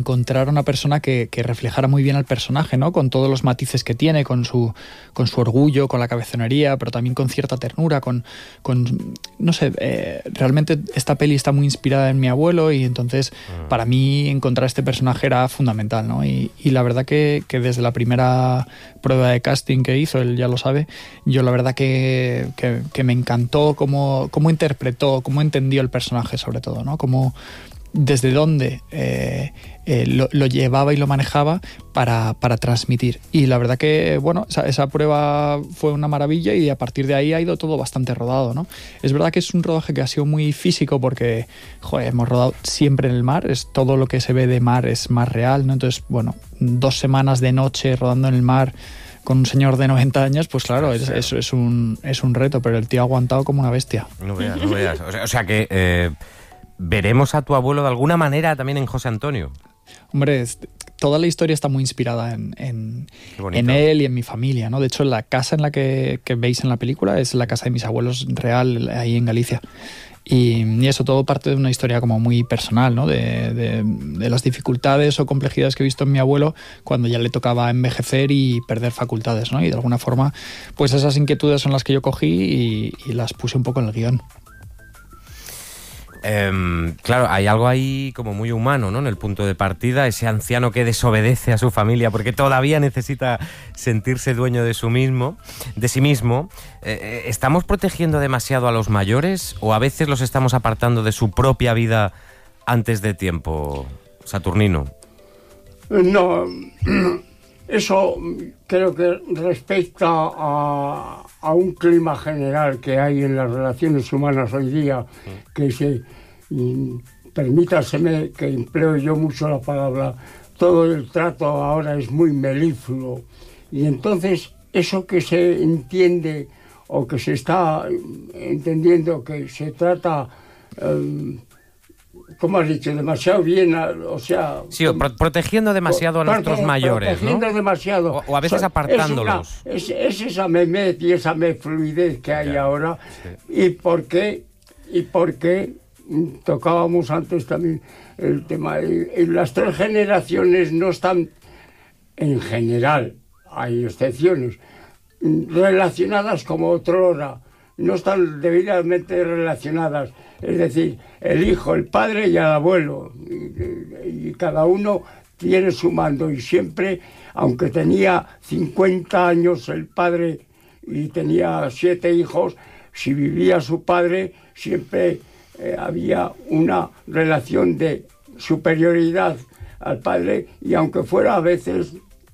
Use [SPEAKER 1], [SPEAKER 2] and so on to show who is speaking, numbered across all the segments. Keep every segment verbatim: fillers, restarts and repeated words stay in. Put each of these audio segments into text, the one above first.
[SPEAKER 1] encontrar una persona que, que reflejara muy bien al personaje, ¿no? Con todos los matices que tiene, con su, con su orgullo, con la cabezonería, pero también con cierta ternura, con, con no sé, eh, realmente esta peli está muy inspirada en mi abuelo y entonces uh-huh. para mí encontrar este personaje era fundamental, ¿no? Y, y la verdad que, que desde la primera prueba de casting que hizo, él ya lo sabe, yo la verdad que, que, que me encantó cómo, cómo interpretó, cómo entendió el personaje sobre todo, ¿no? Cómo, desde dónde eh, eh, lo, lo llevaba y lo manejaba para, para transmitir. Y la verdad que, bueno, esa, esa prueba fue una maravilla y a partir de ahí ha ido todo bastante rodado, ¿no? Es verdad que es un rodaje que ha sido muy físico porque, joder, hemos rodado siempre en el mar, es todo lo que se ve de mar es más real, ¿no? Entonces, bueno, dos semanas de noche rodando en el mar con un señor de noventa años, pues claro, es, es, es, un, es un reto, pero el tío ha aguantado como una bestia.
[SPEAKER 2] No veas, no veas. O sea, o sea que... Eh... ¿Veremos a tu abuelo de alguna manera también en José Antonio?
[SPEAKER 1] Hombre, es, toda la historia está muy inspirada en, en, en él y en mi familia, ¿no? De hecho, la casa en la que, que veis en la película es la casa de mis abuelos real, ahí en Galicia. Y, y eso todo parte de una historia como muy personal, ¿no? De, de, de las dificultades o complejidades que he visto en mi abuelo cuando ya le tocaba envejecer y perder facultades, ¿no? Y de alguna forma, pues esas inquietudes son las que yo cogí y, y las puse un poco en el guión.
[SPEAKER 2] Eh, claro, hay algo ahí como muy humano, ¿no? En el punto de partida, ese anciano que desobedece a su familia porque todavía necesita sentirse dueño de su mismo, de sí mismo. Eh, ¿Estamos protegiendo demasiado a los mayores o a veces los estamos apartando de su propia vida antes de tiempo, Saturnino?
[SPEAKER 3] No, eso creo que respecta a, a un clima general que hay en las relaciones humanas hoy día, que se, y, permítaseme que empleo yo mucho la palabra, todo el trato ahora es muy melífluo, y entonces eso que se entiende o que se está entendiendo que se trata... Um, ¿Cómo has dicho? Demasiado bien, o sea...
[SPEAKER 2] Sí, pro- protegiendo demasiado a nuestros
[SPEAKER 3] prote-
[SPEAKER 2] mayores,
[SPEAKER 3] protegiendo
[SPEAKER 2] ¿no?
[SPEAKER 3] demasiado.
[SPEAKER 2] O, o a veces
[SPEAKER 3] o sea,
[SPEAKER 2] apartándolos.
[SPEAKER 3] Es, una, es, es esa memez y esa fluidez que hay
[SPEAKER 2] ya,
[SPEAKER 3] ahora.
[SPEAKER 2] Sí.
[SPEAKER 3] ¿Y por qué? Y por qué tocábamos antes también el tema. Y, y las tres generaciones no están, en general, hay excepciones, relacionadas como otrora. No están debidamente relacionadas. Es decir, el hijo, el padre y el abuelo. Y, y cada uno tiene su mando. Y siempre, aunque tenía cincuenta años el padre y tenía siete hijos, si vivía su padre, siempre eh, había una relación de superioridad al padre. Y aunque fuera a veces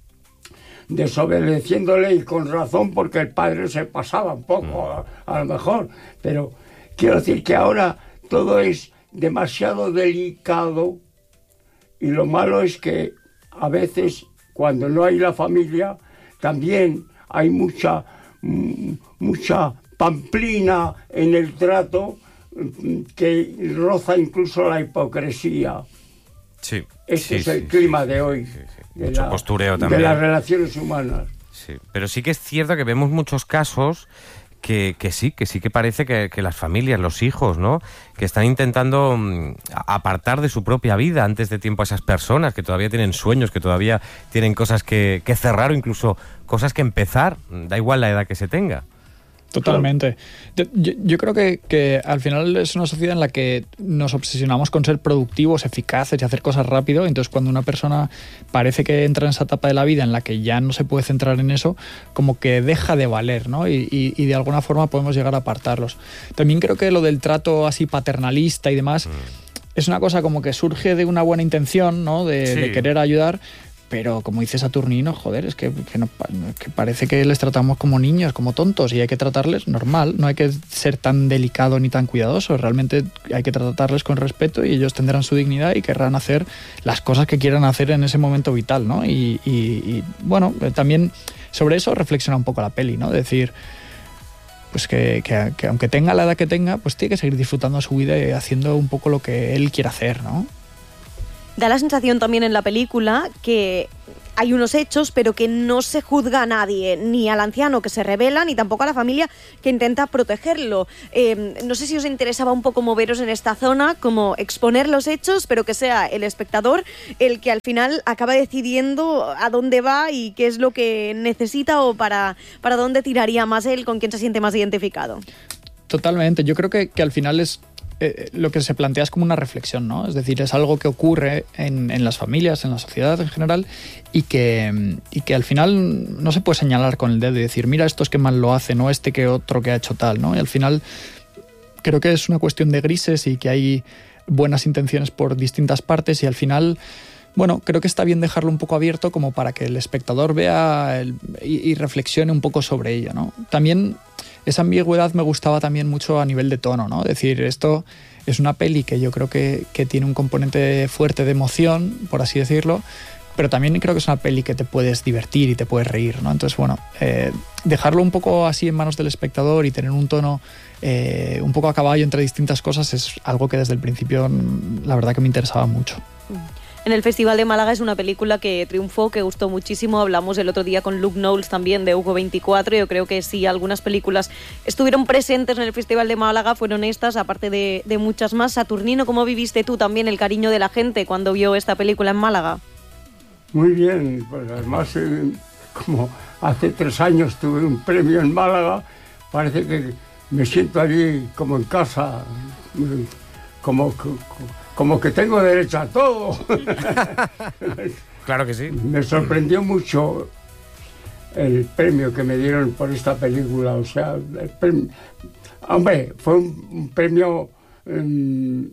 [SPEAKER 3] desobedeciéndole y con razón, porque el padre se pasaba un poco, a, a lo mejor, pero quiero decir que ahora todo es demasiado delicado y lo malo es que a veces cuando no hay la familia también hay mucha mucha pamplina en el trato que roza incluso la hipocresía.
[SPEAKER 2] Sí,
[SPEAKER 3] Ese
[SPEAKER 2] sí,
[SPEAKER 3] es el
[SPEAKER 2] sí,
[SPEAKER 3] clima
[SPEAKER 2] sí,
[SPEAKER 3] de hoy.
[SPEAKER 2] sí, sí.
[SPEAKER 3] De,
[SPEAKER 2] Mucho
[SPEAKER 3] la,
[SPEAKER 2] postureo también.
[SPEAKER 3] de las relaciones humanas.
[SPEAKER 2] Sí, pero sí que es cierto que vemos muchos casos que, que sí, que sí que parece que, que las familias, los hijos, ¿no? Que están intentando um, apartar de su propia vida antes de tiempo a esas personas que todavía tienen sueños, que todavía tienen cosas que, que cerrar o incluso cosas que empezar, da igual la edad que se tenga.
[SPEAKER 1] Totalmente. Yo, yo creo que, que al final es una sociedad en la que nos obsesionamos con ser productivos, eficaces y hacer cosas rápido. Entonces, cuando una persona parece que entra en esa etapa de la vida en la que ya no se puede centrar en eso, como que deja de valer, ¿no? Y, y, y de alguna forma podemos llegar a apartarlos. También creo que lo del trato así paternalista y demás mm. es una cosa como que surge de una buena intención, ¿no? De, sí. de querer ayudar. Pero como dice Saturnino, joder, es que, que, no, que parece que les tratamos como niños, como tontos, y hay que tratarles normal, no hay que ser tan delicado ni tan cuidadoso, realmente hay que tratarles con respeto y ellos tendrán su dignidad y querrán hacer las cosas que quieran hacer en ese momento vital, ¿no? Y, y, y bueno, también sobre eso reflexiona un poco la peli, ¿no? Decir, pues que, que, que aunque tenga la edad que tenga, pues tiene que seguir disfrutando su vida y haciendo un poco lo que él quiere hacer, ¿no?
[SPEAKER 4] Da la sensación también en la película que hay unos hechos, pero que no se juzga a nadie, ni al anciano que se rebela, ni tampoco a la familia que intenta protegerlo. Eh, no sé si os interesaba un poco moveros en esta zona, como exponer los hechos, pero que sea el espectador el que al final acaba decidiendo a dónde va y qué es lo que necesita o para, para dónde tiraría más él, con quién se siente más identificado.
[SPEAKER 1] Totalmente. Yo creo que, que al final es eh, lo que se plantea es como una reflexión, ¿no? Es decir, es algo que ocurre en, en las familias, en la sociedad en general, y que, y que al final no se puede señalar con el dedo y decir, mira, esto es que mal lo hace, no este que otro que ha hecho tal, ¿no? Y al final creo que es una cuestión de grises y que hay buenas intenciones por distintas partes y al final, bueno, creo que está bien dejarlo un poco abierto como para que el espectador vea el, y, y reflexione un poco sobre ello, ¿no? También esa ambigüedad me gustaba también mucho a nivel de tono, ¿no? Es decir, esto es una peli que yo creo que, que tiene un componente fuerte de emoción, por así decirlo, pero también creo que es una peli que te puedes divertir y te puedes reír, ¿no? Entonces, bueno, eh, dejarlo un poco así en manos del espectador y tener un tono eh, un poco a caballo entre distintas cosas es algo que desde el principio la verdad que me interesaba mucho.
[SPEAKER 4] En el Festival de Málaga es una película que triunfó, que gustó muchísimo. Hablamos el otro día con Luke Knowles también de Hugo veinticuatro. Yo creo que sí, algunas películas estuvieron presentes en el Festival de Málaga, fueron estas, aparte de, de muchas más. Saturnino, ¿cómo viviste tú también el cariño de la gente cuando vio esta película en Málaga?
[SPEAKER 3] Muy bien, pues además eh, como hace tres años tuve un premio en Málaga, parece que me siento allí como en casa, como... como Como que tengo derecho a todo.
[SPEAKER 2] Claro que sí.
[SPEAKER 3] Me sorprendió mucho el premio que me dieron por esta película. O sea, el premio, hombre, fue un, un premio um,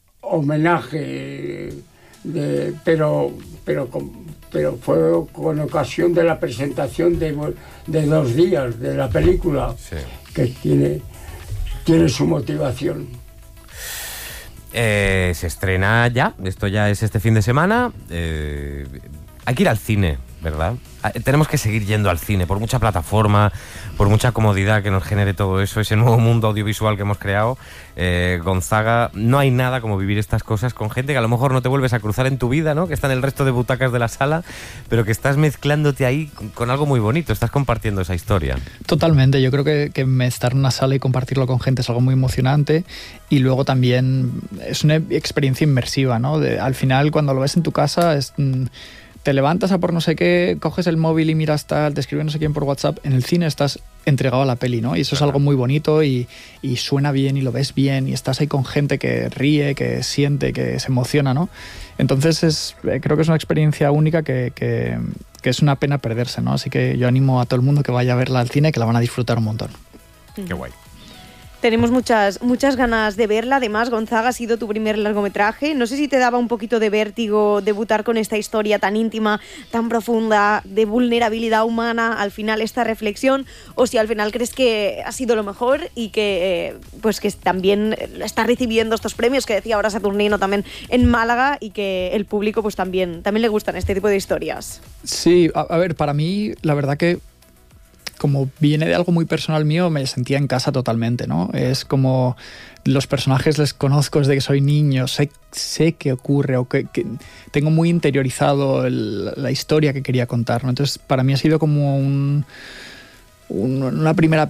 [SPEAKER 3] homenaje, de, pero, pero, con, pero fue con ocasión de la presentación de, de dos días de la película, sí, que tiene, tiene su motivación.
[SPEAKER 2] Eh, se estrena ya, esto ya es este fin de semana. Eh, hay que ir al cine, ¿verdad? Tenemos que seguir yendo al cine, por mucha plataforma, por mucha comodidad que nos genere todo eso, ese nuevo mundo audiovisual que hemos creado. Eh, Gonzaga, no hay nada como vivir estas cosas con gente que a lo mejor no te vuelves a cruzar en tu vida, ¿no? Que está en el resto de butacas de la sala, pero que estás mezclándote ahí con, con algo muy bonito, estás compartiendo esa historia.
[SPEAKER 1] Totalmente, yo creo que, que estar en una sala y compartirlo con gente es algo muy emocionante y luego también es una experiencia inmersiva, ¿no? De, al final, cuando lo ves en tu casa, es... te levantas a por no sé qué, coges el móvil y miras tal, te escribe no sé quién por WhatsApp, en el cine estás entregado a la peli, ¿no? Y eso es algo muy bonito y, y suena bien y lo ves bien y estás ahí con gente que ríe, que siente, que se emociona, ¿no? Entonces es, creo que es una experiencia única que, que, que es una pena perderse, ¿no? Así que yo animo a todo el mundo que vaya a verla al cine, que la van a disfrutar un montón.
[SPEAKER 2] Qué guay.
[SPEAKER 4] Tenemos muchas, muchas ganas de verla. Además, Gonzaga, ha sido tu primer largometraje. No sé si te daba un poquito de vértigo debutar con esta historia tan íntima, tan profunda, de vulnerabilidad humana, al final esta reflexión, o si al final crees que ha sido lo mejor y que, eh, pues que también está recibiendo estos premios que decía ahora Saturnino también en Málaga y que el público pues también, también le gustan este tipo de historias.
[SPEAKER 1] Sí, a, a ver, para mí la verdad que como viene de algo muy personal mío, me sentía en casa totalmente, ¿no? Es como los personajes les conozco desde que soy niño, sé, sé qué ocurre o que, que tengo muy interiorizado el, la historia que quería contar, ¿no? Entonces, para mí ha sido como un, un, una primera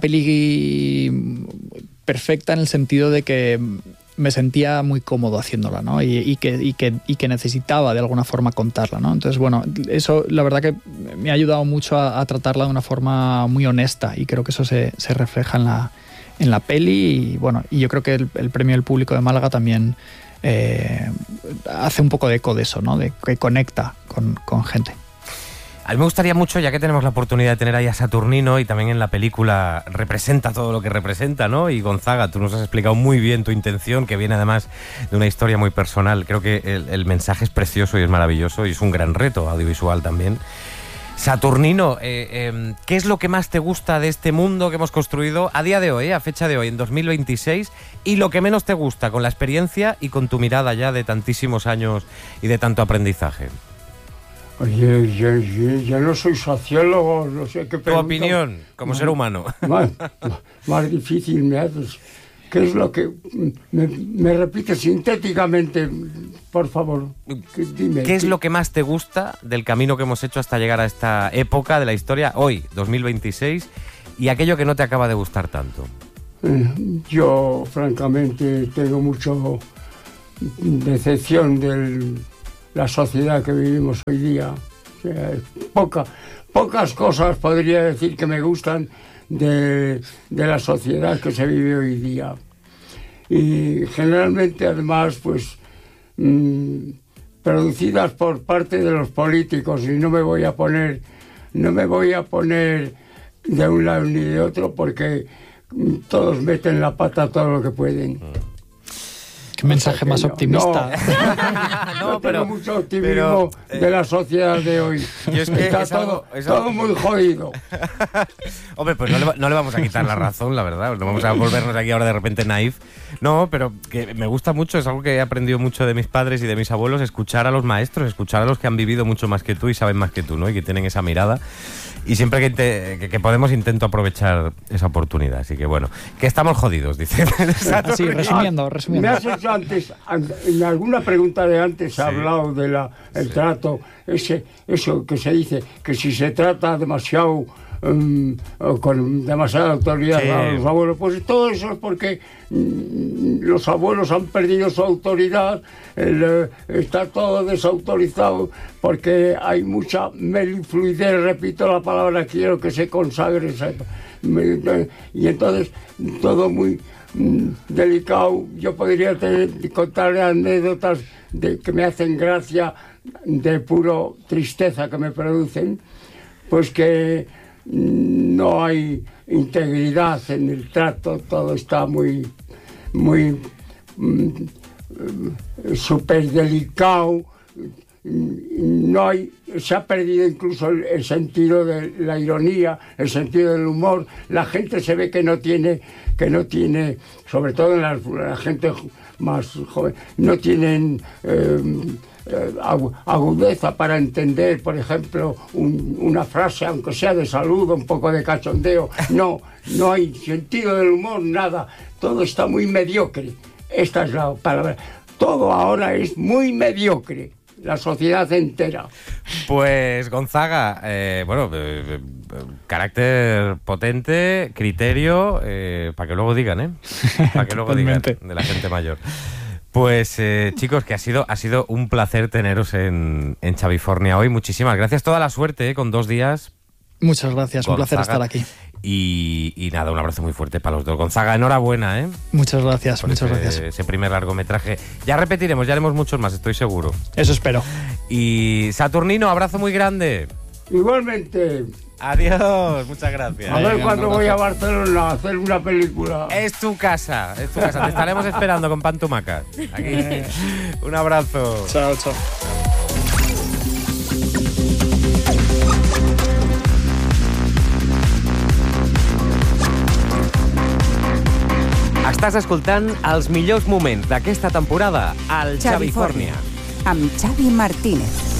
[SPEAKER 1] peli perfecta en el sentido de que me sentía muy cómodo haciéndola, ¿no? Y, y, que, y, que, y que necesitaba de alguna forma contarla, ¿no? Entonces, bueno, eso la verdad que me ha ayudado mucho a, a tratarla de una forma muy honesta y creo que eso se, se refleja en la, en la peli y, bueno, y yo creo que el, el premio del público de Málaga también eh, hace un poco de eco de eso, ¿no? De que conecta con, con gente.
[SPEAKER 2] A mí me gustaría mucho, ya que tenemos la oportunidad de tener ahí a Saturnino y también en la película representa todo lo que representa, ¿no? Y Gonzaga, tú nos has explicado muy bien tu intención, que viene además de una historia muy personal. Creo que el, el mensaje es precioso y es maravilloso y es un gran reto audiovisual también. Saturnino, eh, eh, ¿qué es lo que más te gusta de este mundo que hemos construido a día de hoy, eh, a fecha de hoy, en dos mil veintiséis? Y lo que menos te gusta con la experiencia y con tu mirada ya de tantísimos años y de tanto aprendizaje.
[SPEAKER 3] Oye, yo, yo, yo no soy sociólogo, no sé qué pregunta.
[SPEAKER 2] Tu opinión, como
[SPEAKER 3] más,
[SPEAKER 2] ser humano.
[SPEAKER 3] Más, más difícil me haces. ¿qué es lo que... Me, me repite sintéticamente, por favor? Dime.
[SPEAKER 2] ¿Qué es lo que más te gusta del camino que hemos hecho hasta llegar a esta época de la historia, hoy, dos mil veintiséis, y aquello que no te acaba de gustar tanto?
[SPEAKER 3] Yo, francamente, tengo mucho decepción de la sociedad que vivimos hoy día. O sea, poca, pocas cosas podría decir que me gustan de, de la sociedad que se vive hoy día. Y generalmente, además, pues mmm, producidas por parte de los políticos, y no me voy a poner, no me voy a poner de un lado ni de otro, porque todos meten la pata todo lo que pueden.
[SPEAKER 1] Qué mensaje más
[SPEAKER 3] no,
[SPEAKER 1] optimista.
[SPEAKER 3] No, no, no
[SPEAKER 2] pero,
[SPEAKER 3] tengo mucho optimismo pero, eh, de la sociedad de hoy. Es que Está es todo, algo, es todo algo... muy jodido.
[SPEAKER 2] Hombre, pues no le, no le vamos a quitar la razón, la verdad. No vamos a volvernos aquí ahora de repente naif. No, pero que me gusta mucho, es algo que he aprendido mucho de mis padres y de mis abuelos, escuchar a los maestros, escuchar a los que han vivido mucho más que tú y saben más que tú, ¿no? Y que tienen esa mirada. Y siempre que, te, que, que podemos intento aprovechar esa oportunidad. Así que bueno, que estamos jodidos, dice.
[SPEAKER 1] Sí, resumiendo, resumiendo.
[SPEAKER 3] Me has hecho antes, en alguna pregunta de antes, sí. ha hablado del de sí. trato, ese, eso que se dice, que si se trata demasiado, um, con demasiada autoridad sí. a los abuelos, pues todo eso es porque um, los abuelos han perdido su autoridad, el, está todo desautorizado, porque hay mucha melifluidez, repito la palabra, quiero que se consagre, sepa. Y entonces todo muy mm, delicado. Yo podría tener, contarle anécdotas de, que me hacen gracia, de puro tristeza que me producen, pues que mm, no hay integridad en el trato, todo está muy muy mm, súper delicado. No hay, se ha perdido incluso el, el sentido de la ironía, el sentido del humor. La gente se ve que no tiene, que no tiene, sobre todo en la, la gente más joven, no tienen eh, agudeza para entender, por ejemplo, un, una frase, aunque sea de saludo, un poco de cachondeo. No, no hay sentido del humor, nada. Todo está muy mediocre. Esta es la palabra. Todo ahora es muy mediocre. La sociedad entera.
[SPEAKER 2] Pues Gonzaga, eh, bueno, eh, eh, carácter potente, criterio, eh, para que luego digan, ¿eh? Para que luego digan de la gente mayor. Pues eh, chicos, que ha sido ha sido un placer teneros en, en Chavifornia hoy. Muchísimas gracias, toda la suerte, ¿eh? Con dos días.
[SPEAKER 1] Muchas gracias, Gonzaga. Un placer estar aquí.
[SPEAKER 2] Y, y nada, un abrazo muy fuerte para los dos. Gonzaga, enhorabuena, ¿eh?
[SPEAKER 1] Muchas gracias,
[SPEAKER 2] por
[SPEAKER 1] muchas
[SPEAKER 2] ese,
[SPEAKER 1] gracias.
[SPEAKER 2] Ese primer largometraje. Ya repetiremos, ya haremos muchos más, estoy seguro.
[SPEAKER 1] Eso espero.
[SPEAKER 2] Y Saturnino, abrazo muy grande.
[SPEAKER 3] Igualmente.
[SPEAKER 2] Adiós, muchas gracias.
[SPEAKER 3] A ver cuándo voy a Barcelona a hacer una película.
[SPEAKER 2] Es tu casa, es tu casa. Te estaremos esperando con pan tumaca. Aquí. Un abrazo.
[SPEAKER 1] Chao, chao.
[SPEAKER 2] Estàs escoltant els millors moments d'aquesta temporada al Chavifornia.
[SPEAKER 5] Amb Xavi Martínez.